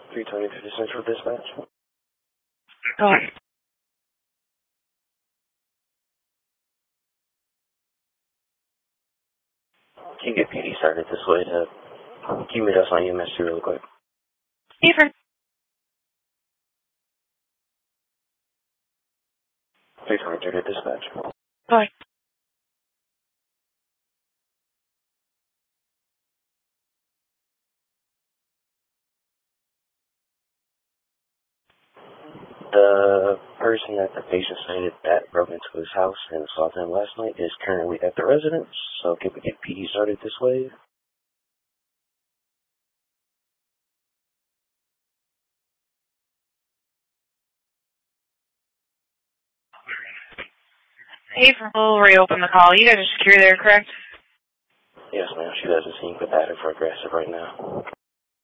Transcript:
320 Central Dispatch. Go ahead. Can you get PD started this way to keep me us on EMS really quick? Stephen. 320 Dispatch. Go ahead. The person that the patient stated that broke into his house and assaulted him last night is currently at the residence, so can we get PD started this way? April, reopen the call. You guys are secure there, correct? Yes, ma'am. She doesn't seem combative or aggressive right now.